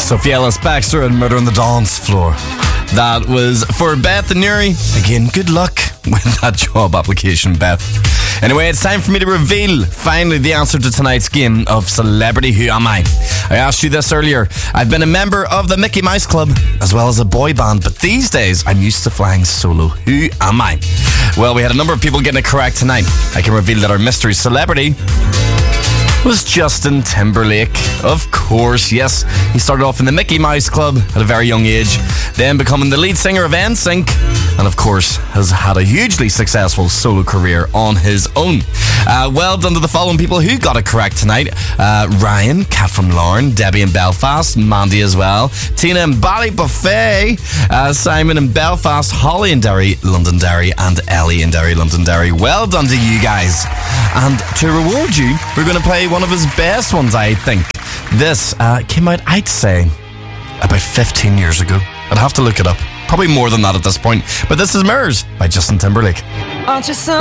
Sophia Ellis Baxter and Murder on the Dance Floor. That was for Beth and Nuri. Again, good luck with that job application, Beth. Anyway, it's time for me to reveal finally the answer to tonight's game of Celebrity Who Am I? I asked you this earlier. I've been a member of the Mickey Mouse Club as well as a boy band, but these days I'm used to flying solo. Who am I? Well, we had a number of people getting it correct tonight. I can reveal that our mystery celebrity was Justin Timberlake. Of course, yes. He started off in the Mickey Mouse Club at a very young age, then becoming the lead singer of NSYNC, and of course has had a hugely successful solo career on his own. Well done to the following people who got it correct tonight. Ryan, Kat from Lauren, Debbie in Belfast, Mandy as well, Tina in Ballybuffet, Simon in Belfast, Holly in Derry, Londonderry, and Ellie in Derry, Londonderry. Well done to you guys. And to reward you, we're going to play one of his best ones, I think. This came out, I'd say, about 15 years ago. I'd have to look it up. Probably more than that at this point. But this is Mirrors by Justin Timberlake. Aren't you some